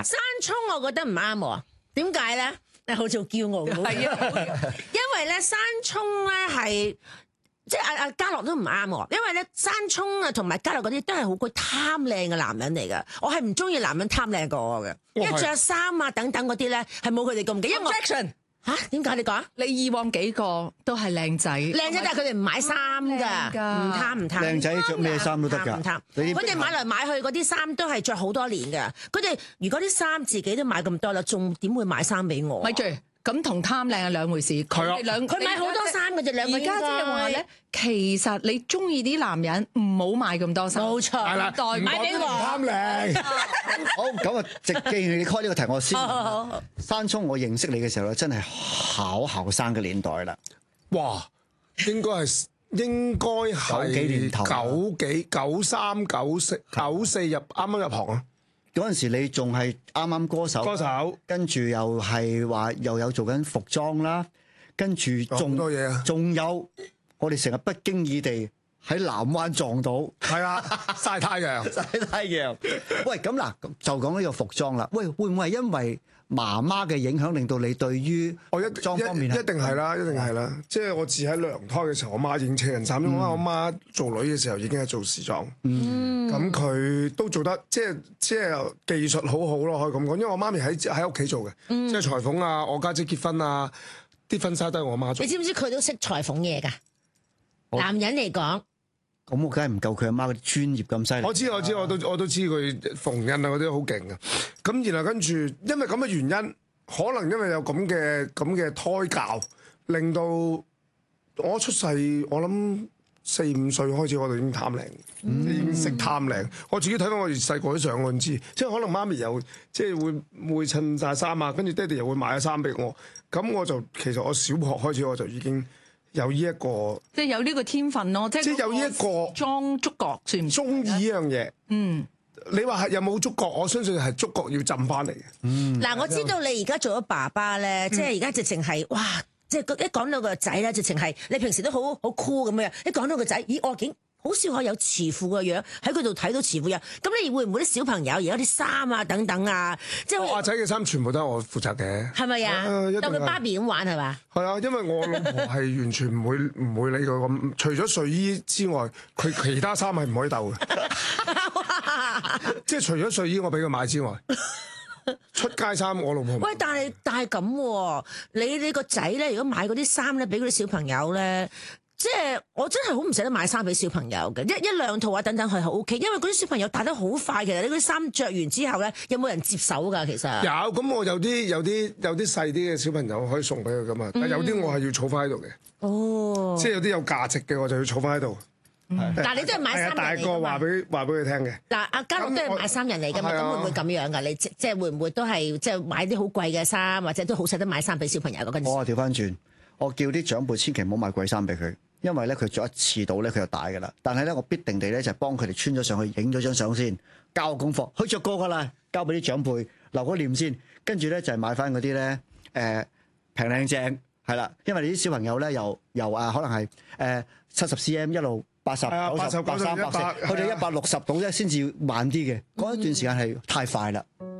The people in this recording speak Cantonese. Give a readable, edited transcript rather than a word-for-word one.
山葱我覺得唔啱喎，點解咧？你好似好驕傲咁。係啊，因為咧山葱咧係即係阿嘉樂都唔啱喎，因為咧山葱啊同埋嘉樂嗰啲都係好鬼貪靚嘅男人嚟㗎，我係唔中意男人貪靚過我嘅，因為着衫啊等等嗰啲咧係冇佢哋咁嘅。因為我嚇點解你講？ 你以往幾個都係靚仔， 靚仔但係佢哋唔買衫㗎，唔貪。 靚仔着咩衫都得㗎， 唔貪。佢哋買嚟買去嗰啲衫都係着好多年㗎。佢哋如果啲衫自己都買咁多啦，仲點會買衫俾我？ 咪住，咁同貪靚係兩回事。 佢買好多衫嘅啫，兩個而家即係話咧，其實你中意啲男人唔好買咁多衫。 冇錯， 係啦， 買俾我。 貪靚。 好咁啊！既然你開呢個題，我先。山葱，我認識你嘅時候咧，真係好後生嘅年代啦。 哇！應該係九幾年頭 93、94入啱啱入行啊！ 嗰陣時你仲係啱啱歌手，跟住又係話又有做緊服裝啦，跟住仲多嘢啊！ 仲有我哋成日不經意地喺南灣撞到， 係啊，曬太陽， 曬太陽。喂，咁嗱就講呢個服裝啦。喂，會唔會係因為媽媽嘅影響令到你對於服裝方面一定係啦，一定係啦。即係我自喺娘胎嘅時候，我媽影情人衫，因為我媽做女嘅時候已經係做時裝。咁佢都做得即係技術好好咯，可以咁講。因為我媽咪喺屋企做嘅，即係裁縫啊，我家姐結婚啊，啲婚紗都係我媽做。 你知唔知佢都識裁縫嘢㗎？男人嚟講。 咁我梗係唔夠佢阿媽嗰啲專業咁犀利。 我知，我都知佢縫紉啊嗰啲好勁嘅。咁然後跟住，因為咁嘅原因，可能因為有咁嘅胎教，令到我出世，我諗4、5歲開始我就已經貪靚，已經識貪靚。我自己睇翻我細個啲相，我唔知，即係可能媽咪又即係會襯晒衫啊，跟住爹哋又會買咗衫俾我。咁我就其實我小學開始我就已經有呢一個，即係有呢個天分咯，即係有呢一個裝觸覺算唔算？ 中意呢樣嘢，你話係有冇觸覺？我相信係觸覺要浸翻嚟嘅。 嗱，我知道你而家做咗爸爸咧，即係而家直情係哇，即係一講到個仔咧，直情係你平時都好酷咁樣，一講到個仔，咦，我竟好少可有慈父嘅樣喺佢度睇到慈父樣。咁你會唔會啲小朋友而家啲衫啊等等啊，即係我阿仔嘅衫全部都係我負責嘅， 係咪啊？當佢芭比咁玩係嘛？ 係啊，因為我老婆係完全唔會理佢咁，除咗睡衣之外，佢其他衫係唔可以鬥嘅。即係除咗睡衣我俾佢買之外，出街衫我老婆。 喂，但係咁，你個仔咧，如果買嗰啲衫咧，俾嗰啲小朋友咧。即係我真係好唔捨得買衫俾小朋友嘅，一兩套啊等等係好 OK，因為嗰啲小朋友大得好快。其實你嗰啲衫着完之後咧，有冇人接手㗎？其實有，咁我有啲細啲嘅小朋友可以送俾佢㗎嘛，但有啲我係要儲翻喺度嘅。 哦， 即係有啲有價值嘅我就要儲翻喺度。 但係你都係買衫人嚟㗎嘛？ 大個話俾佢聽嘅。 嗱，阿嘉樂都係買衫人嚟㗎嘛？咁會唔會咁樣㗎？你即係會唔會都係即係買啲好貴嘅衫，或者都好捨得買衫俾小朋友嗰陣時？ 我調翻轉，我叫啲長輩千祈唔好買貴衫俾佢。因為咧佢着一次到咧佢就大㗎啦，但係咧我必定地咧就幫佢哋穿咗上去，影咗張相先，交功課，佢着過㗎啦，交俾啲長輩留個念先，跟住咧就係買翻嗰啲咧平靚正係啦，因為你啲小朋友咧由可能係70 cm 一路80、90、83、80，去到160度咧先至慢啲嘅，嗰一段時間係太快啦。